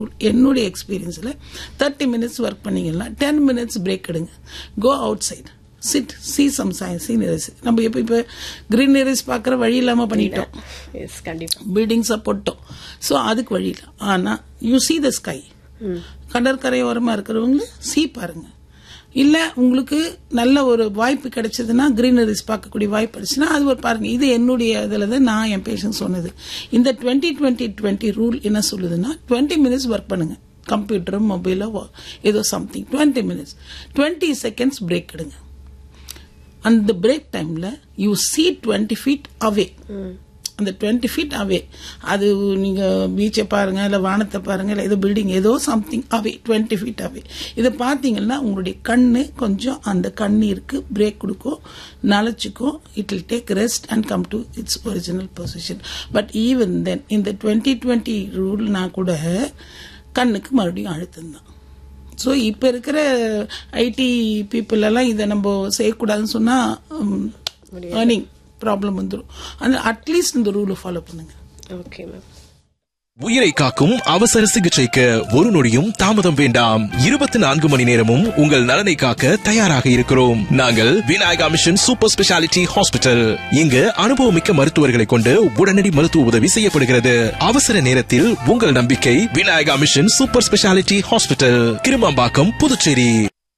என்னுடைய எக்ஸ்பீரியன்ஸில் 30 minutes work பண்ணீங்கன்னா 10 minutes பிரேக் எடுங்க. Go out side, chit, C some sceneries. நம்ம இப்போ கிரீனரிஸ் பார்க்குற வழி இல்லாமல் பண்ணிட்டோம், பில்டிங்ஸை போட்டோம். ஸோ அதுக்கு வழி இல்லை. ஆனால் யூ சி த ஸ்கை, கடற்கரையோரமாக இருக்கிறவங்க சி பாருங்க. இல்ல உங்களுக்கு நல்ல ஒரு வாய்ப்பு கிடைச்சதுன்னா, கிரீனரிஸ் பார்க்கக்கூடிய வாய்ப்பு கிடைச்சுன்னா அது ஒரு பாருங்க. இது என்னுடைய இதுல தான் நான் என் பேஷண்ட் சொன்னது. இந்த 20-20-20 ரூல் என்ன சொல்லுதுன்னா, 20 minutes ஒர்க் பண்ணுங்க. கம்ப்யூட்டரோ மொபைலோ ஏதோ சம்திங் 20 minutes, 20 seconds பிரேக் எடுங்க. அந்த பிரேக் டைம்ல யூ see 20 feet away. அந்த 20 feet அவே, அது நீங்க பீச்சை பாருங்க, இல்ல வானத்தை பாருங்க, இல்ல ஏதோ பில்டிங் ஏதோ சம்திங் அவே, 20 feet அவே. இதை பார்த்தீங்கன்னா உங்களுடைய கண்ணு கொஞ்சம் அந்த கண்ணீருக்கு பிரேக் கொடுக்கும், நலச்சுக்கும். It will take rest and come to it's original position. But even then இந்த 20-20 ரூல்னா கூட கண்ணுக்கு மறுபடியும் அழுத்தம் தான். ஸோ இப்போ இருக்கிற ஐடி பீப்புள் எல்லாம் இதை நம்ம செய்யக்கூடாதுன்னு சொன்னா ஏர்னிங் ப்ராப்ளம் வந்துடும். அந்த அட்லீஸ்ட் இந்த ரூலை ஃபாலோ பண்ணுங்க. Okay ma'am. உயிரை காக்கும் அவசர சிகிச்சைக்கு ஒரு நொடியும் தாமதம் வேண்டாம். 24 மணி நேரமும் உங்கள் நலனை காக்க தயாராக இருக்கிறோம். நாங்கள் Vinayaka mission super speciality hospital. இங்கு அனுபவமிக்க மருத்துவர்களை கொண்டு உடனடி மருத்துவ உதவி செய்யப்படுகிறது. அவசர நேரத்தில் உங்கள் நம்பிக்கை Vinayaka mission super speciality hospital, Kirumampakkam, Puducherry.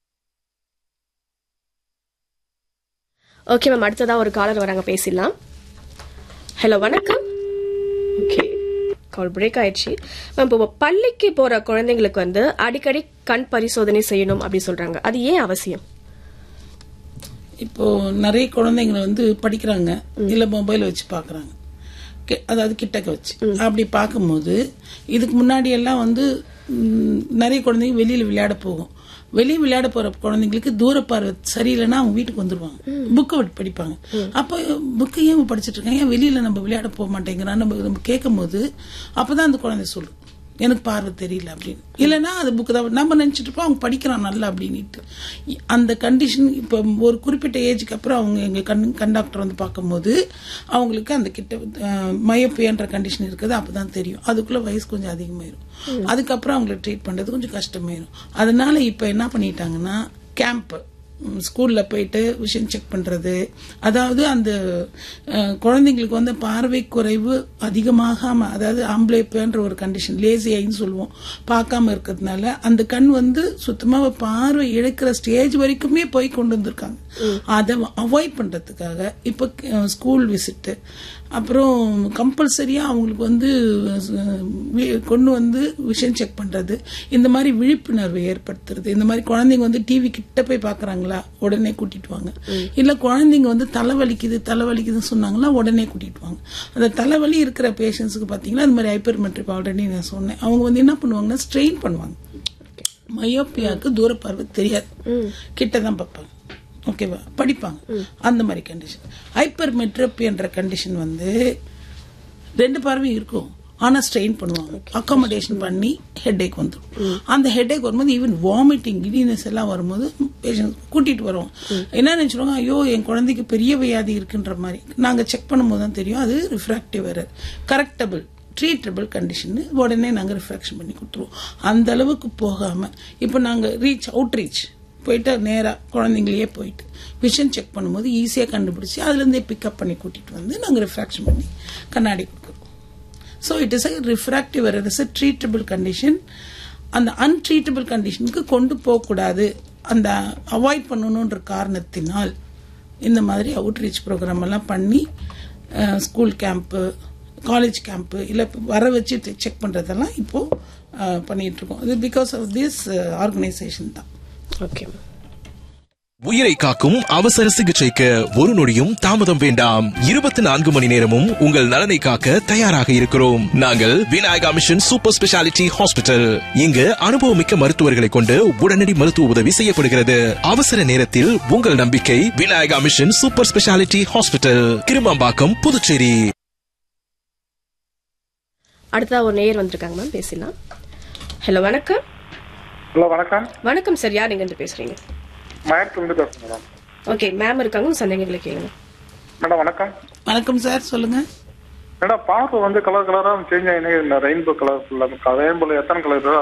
Okay ma'am, அடுத்ததா ஒரு காலர் வராங்க, பேசிடலாம். ஹலோ, வணக்கம். ஓகே, கால் பிரேக் ஆயிடுச்சு. மேம், இப்போ பள்ளிக்கு போற குழந்தைங்களுக்கு அடிக்கடி கண் பரிசோதனை செய்யணும் அப்படி சொல்றாங்க. அது ஏன் அவசியம்? இப்போ நிறைய குழந்தைங்க படிக்கிறாங்க, இல்ல மொபைல் வச்சு பாக்குறாங்க, அதாவது கிட்டக்க வச்சு. அப்படி பார்க்கும்போது இதுக்கு முன்னாடி எல்லாம் நிறைய குழந்தைங்க வெளியில விளையாட போகும். வெளியே விளையாட போற குழந்தைங்களுக்கு தூர பார்வை சரியில்லைன்னா அவங்க வீட்டுக்கு வந்துருவாங்க, புக்கை படிப்பாங்க. அப்ப புக்கை ஏன் படிச்சுட்டு இருக்காங்க, ஏன் வெளியில நம்ம விளையாட போக மாட்டேங்கிறான் நம்ம கேட்கும் போது அப்பதான் அந்த குழந்தை சொல்லும், எனக்கு பார்வை தெரியல அப்படின்னு. இல்லைன்னா அது புக்கு தான் நம்ம நினைச்சிட்டு இருப்போம், அவங்க படிக்கிறான் நல்லா அப்படின்ட்டு. அந்த கண்டிஷன் இப்போ ஒரு குறிப்பிட்ட ஏஜுக்கு அப்புறம் அவங்க எங்க கண் டாக்டர் பார்க்கும்போது அவங்களுக்கு அந்த கிட்ட மயோப்பியான்ற கண்டிஷன் இருக்குது, அப்பதான் தெரியும். அதுக்குள்ள வயசு கொஞ்சம் அதிகமாயிரும். அதுக்கப்புறம் அவங்களை ட்ரீட் பண்றது கொஞ்சம் கஷ்டமாயிரும். அதனால இப்ப என்ன பண்ணிட்டாங்கன்னா, கேம்ப் ஸ்கூல்ல போயிட்டு விஷன் செக் பண்றது, அதாவது அந்த குழந்தைங்களுக்கு பார்வை குறைவு அதிகமாகாம, அதாவது ஆம்பிளேப்பியான்ற ஒரு கண்டிஷன், லேசி ஐன்னு சொல்லுவோம், பார்க்காம இருக்கிறதுனால அந்த கண் சுத்தமா பார்வை இழக்கிற ஸ்டேஜ் வரைக்குமே போய் கொண்டு வந்திருக்காங்க. அதை அவாய்ட் பண்றதுக்காக இப்ப ஸ்கூல் விசிட், அப்புறம் கம்பல்சரியா அவங்களுக்கு கொண்டு விஷன் செக் பண்றது, இந்த மாதிரி விழிப்புணர்வை ஏற்படுத்துறது. இந்த மாதிரி குழந்தைங்க டிவி கிட்ட போய் பாக்குறாங்களா, உடனே கூட்டிட்டு வாங்க. இல்ல குழந்தைங்க தலைவலிக்குதுன்னு சொன்னாங்களா, உடனே கூட்டிட்டு வாங்க. அந்த தலைவலி இருக்கிற பேஷண்ட்ஸுக்கு பாத்தீங்கன்னா அது மாதிரி ஹைப்பர்மெட்ரிக் ஆல்ரெடி நான் சொன்னேன், அவங்க என்ன பண்ணுவாங்கன்னா ஸ்ட்ரெயின் பண்ணுவாங்க. மயோப்பியாவுக்கு தூர பார்வை தெரியாது, கிட்டதான் பார்ப்பாங்க, ஓகேவா, படிப்பாங்க. அந்த மாதிரி கண்டிஷன். ஹைப்பர்மெட்ரோபி என்ற கண்டிஷன் ரெண்டு பார்வையும் இருக்கும், ஆனா ஸ்ட்ரெயின் பண்ணுவாங்க, அகாமடேஷன் பண்ணி ஹெட்ஏக் வந்துடும். அந்த ஹெட்ஏக் வரும்போது ஈவன் வாமிட்டிங், கிடினஸ் எல்லாம் வரும்போது பேஷண்ட் கூட்டிட்டு வருவோம். என்ன நினைச்சிருவாங்க, ஐயோ என் குழந்தைக்கு பெரிய வியாதி இருக்குன்ற மாதிரி. நாங்க செக் பண்ணும்போது தான் தெரியும் அது refractive error. Correctable treatable condition, உடனே நாங்க ரிஃப்ராக்ஷன் பண்ணி கொடுத்துருவோம். அந்த அளவுக்கு போகாம இப்ப நாங்க அவுட்ரீச் போயிட்டு நேரா குழந்தைங்களையே போயிட்டு விஷன் செக் பண்ணும்போது ஈஸியா கண்டுபிடிச்சு அதுல இருந்தே பிக்கப் பண்ணி கூட்டிட்டு நாங்க ரிஃப்ராக்ஷன் பண்ணி கண்ணாடி கொடுக்குறோம். So it is a refractive error, is a treatable condition. அந்த அன்ட்ரீட்டபிள் கண்டிஷனுக்கு கொண்டு போகக்கூடாது, அந்த அவாய்ட் பண்ணணுன்ற காரணத்தினால் இந்த மாதிரி அவுட்ரீச் ப்ரோக்ராம் எல்லாம் பண்ணி ஸ்கூல் கேம்ப்பு, காலேஜ் கேம்ப்பு, இல்லை வர வச்சு செக் பண்றதெல்லாம் இப்போ பண்ணிட்டு இருக்கோம். இது பிகாஸ் ஆஃப் திஸ் ஆர்கனைசேஷன் தான். ஓகே. உயிரை காக்கும் அவசர சிகிச்சைக்கு ஒரு நொடியும் தாமதம் வேண்டாம். 24 மணி நேரமும் உங்கள் நலனை காக்க தயாராக இருக்கிறோம். நாங்கள் Vinayaka mission super speciality hospital. இங்கு அனுபவமிக்க மருத்துவர்களை கொண்டு உடனடி மருத்துவ உதவி செய்யப்படுகிறது. அவசர நேரத்தில் உங்கள் நம்பிக்கை Vinayaka mission super speciality hospital, Kirumampakkam, Puducherry. அடுத்ததா ஒரு நேயர் வந்திருக்காங்க மேம், பேசலாம். ஹலோ, வணக்கம். ஹலோ, வணக்கம். வணக்கம் சார், யார் எங்க இருந்து பேசுறீங்க? மேடம். ஓகே, மேம் இருக்காங்க, சந்தேகங்களை கேளுங்க. மேடம் வணக்கம். வணக்கம் சார், சொல்லுங்க. மேடம் பார்க்க வந்து கலர் கலரா சேஞ்ச் ஆகினே ரெயின்போ கலர் ஃபுல்லா ரெயின்போல எத்தனை கலர்